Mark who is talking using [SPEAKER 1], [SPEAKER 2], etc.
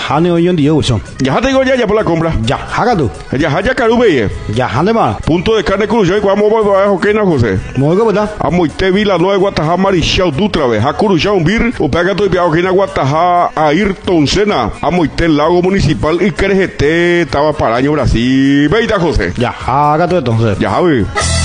[SPEAKER 1] jane hoy en día uso.
[SPEAKER 2] Ya te digo ya por la compra.
[SPEAKER 1] Ya, haga tú.
[SPEAKER 2] Ya carube.
[SPEAKER 1] Ya, jane más.
[SPEAKER 2] Punto de carne cruz. Yo vamos a hockey na José.
[SPEAKER 1] Muy bien, ¿verdad?
[SPEAKER 2] Amo te Vila Nueva Guatajá Marichal Dutra ve. Hakurusha un bir. O pega todo piao que na Guatajá a Ayrton Senna. Amo te Lago Municipal y Crejete. Estaba para año Brasil. Veita José.
[SPEAKER 1] Ya, haga tú entonces.
[SPEAKER 2] Ya, Javi.